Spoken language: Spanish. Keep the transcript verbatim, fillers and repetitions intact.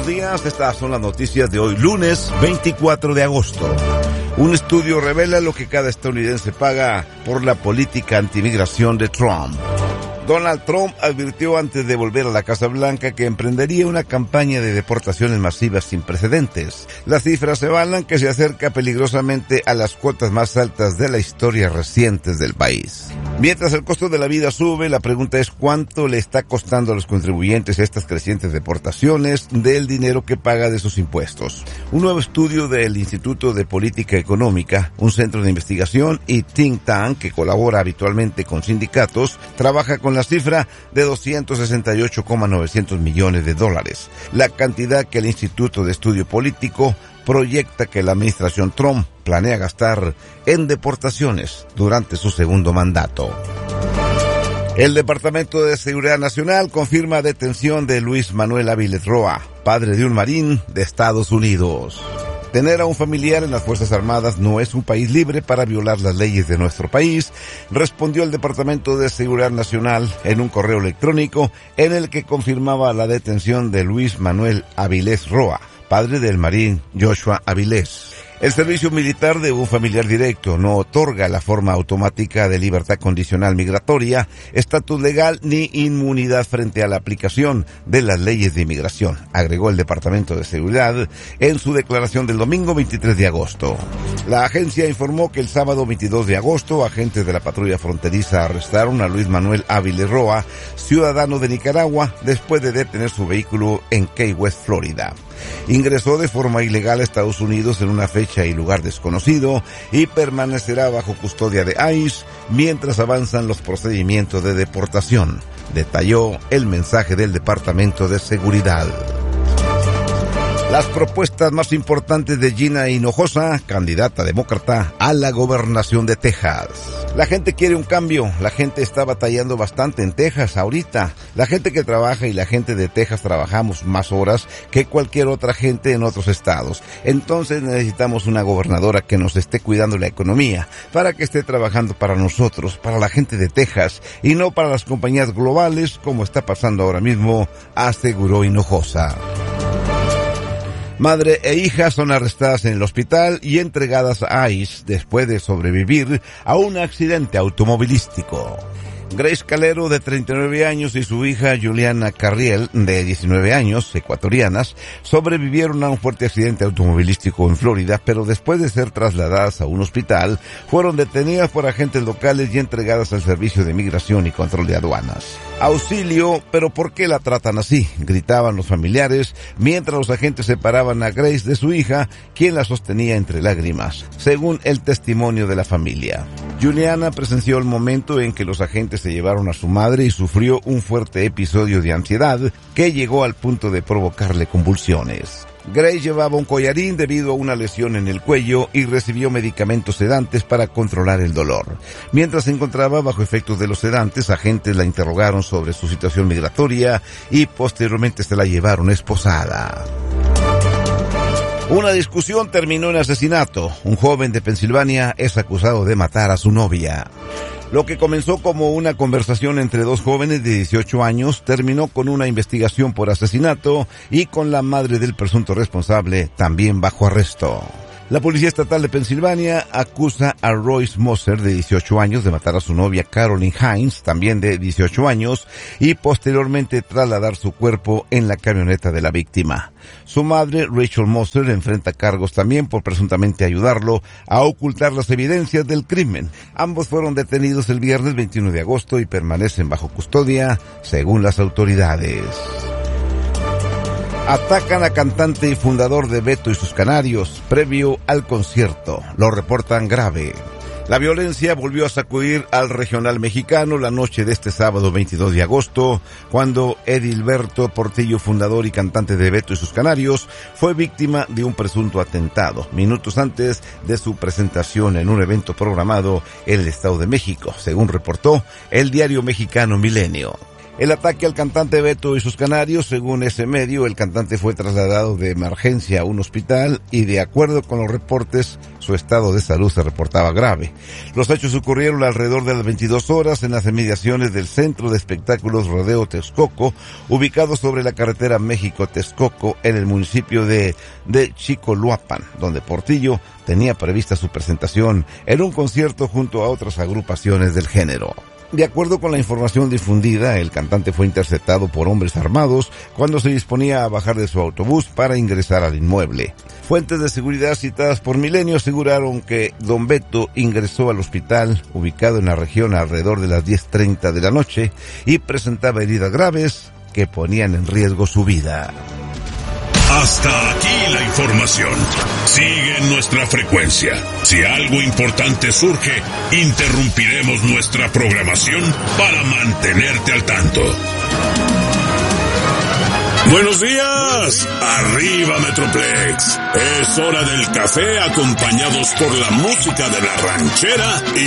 buenos días. Estas son las noticias de hoy, lunes veinticuatro de agosto. Un estudio revela lo que cada estadounidense paga por la política antimigración de Trump. Donald Trump advirtió antes de volver a la Casa Blanca que emprendería una campaña de deportaciones masivas sin precedentes. Las cifras señalan que se acerca peligrosamente a las cuotas más altas de la historia recientes del país. Mientras el costo de la vida sube, la pregunta es cuánto le está costando a los contribuyentes estas crecientes deportaciones del dinero que paga de sus impuestos. Un nuevo estudio del Instituto de Política Económica, un centro de investigación y think tank que colabora habitualmente con sindicatos, trabaja con la cifra de doscientos sesenta y ocho mil novecientos millones de dólares, la cantidad que el Instituto de Estudio Político proyecta que la administración Trump planea gastar en deportaciones durante su segundo mandato. El Departamento de Seguridad Nacional confirma detención de Luis Manuel Áviles Roa, padre de un marín de Estados Unidos. Tener a un familiar en las Fuerzas Armadas no es un país libre para violar las leyes de nuestro país, respondió el Departamento de Seguridad Nacional en un correo electrónico en el que confirmaba la detención de Luis Manuel Áviles Roa, padre del marín Joshua Áviles. El servicio militar de un familiar directo no otorga la forma automática de libertad condicional migratoria, estatus legal ni inmunidad frente a la aplicación de las leyes de inmigración, agregó el Departamento de Seguridad en su declaración del domingo veintitrés de agosto. La agencia informó que el sábado veintidós de agosto, agentes de la patrulla fronteriza arrestaron a Luis Manuel Áviles Roa, ciudadano de Nicaragua, después de detener su vehículo en Key West, Florida. Ingresó de forma ilegal a Estados Unidos en una fecha y lugar desconocido y permanecerá bajo custodia de ICE mientras avanzan los procedimientos de deportación, detalló el mensaje del Departamento de Seguridad. Las propuestas más importantes de Gina Hinojosa, candidata demócrata a la gobernación de Texas. La gente quiere un cambio, la gente está batallando bastante en Texas ahorita. La gente que trabaja y la gente de Texas trabajamos más horas que cualquier otra gente en otros estados. Entonces necesitamos una gobernadora que nos esté cuidando la economía, para que esté trabajando para nosotros, para la gente de Texas, y no para las compañías globales como está pasando ahora mismo, aseguró Hinojosa. Madre e hija son arrestadas en el hospital y entregadas a ICE después de sobrevivir a un accidente automovilístico. Grace Calero, de treinta y nueve años, y su hija Juliana Carriel, de diecinueve años, ecuatorianas, sobrevivieron a un fuerte accidente automovilístico en Florida, pero después de ser trasladadas a un hospital, fueron detenidas por agentes locales y entregadas al Servicio de Migración y Control de Aduanas. Auxilio, pero ¿por qué la tratan así?, gritaban los familiares, mientras los agentes separaban a Grace de su hija, quien la sostenía entre lágrimas, según el testimonio de la familia. Juliana presenció el momento en que los agentes se llevaron a su madre y sufrió un fuerte episodio de ansiedad que llegó al punto de provocarle convulsiones. Grace llevaba un collarín debido a una lesión en el cuello y recibió medicamentos sedantes para controlar el dolor. Mientras se encontraba bajo efectos de los sedantes, agentes la interrogaron sobre su situación migratoria y posteriormente se la llevaron esposada. Una discusión terminó en asesinato. Un joven de Pensilvania es acusado de matar a su novia. Lo que comenzó como una conversación entre dos jóvenes de dieciocho años terminó con una investigación por asesinato y con la madre del presunto responsable también bajo arresto. La Policía Estatal de Pensilvania acusa a Royce Moser, de dieciocho años, de matar a su novia Caroline Hines, también de dieciocho años, y posteriormente trasladar su cuerpo en la camioneta de la víctima. Su madre, Rachel Moser, enfrenta cargos también por presuntamente ayudarlo a ocultar las evidencias del crimen. Ambos fueron detenidos el viernes veintiuno de agosto y permanecen bajo custodia, según las autoridades. Atacan a cantante y fundador de Beto y sus Canarios, previo al concierto. Lo reportan grave. La violencia volvió a sacudir al regional mexicano la noche de este sábado veintidós de agosto, cuando Edilberto Portillo, fundador y cantante de Beto y sus Canarios, fue víctima de un presunto atentado, minutos antes de su presentación en un evento programado en el Estado de México, según reportó el diario mexicano Milenio. El ataque al cantante Beto y sus Canarios, según ese medio, el cantante fue trasladado de emergencia a un hospital y, de acuerdo con los reportes, su estado de salud se reportaba grave. Los hechos ocurrieron alrededor de las veintidós horas en las inmediaciones del Centro de Espectáculos Rodeo Texcoco, ubicado sobre la carretera México-Texcoco en el municipio de, de Chicoloapan, donde Portillo tenía prevista su presentación en un concierto junto a otras agrupaciones del género. De acuerdo con la información difundida, el cantante fue interceptado por hombres armados cuando se disponía a bajar de su autobús para ingresar al inmueble. Fuentes de seguridad citadas por Milenio aseguraron que Don Beto ingresó al hospital ubicado en la región alrededor de las diez treinta de la noche y presentaba heridas graves que ponían en riesgo su vida. Hasta aquí la información. Sigue en nuestra frecuencia. Si algo importante surge, interrumpiremos nuestra programación para mantenerte al tanto. Buenos días. Arriba Metroplex. Es hora del café acompañados por la música de la ranchera y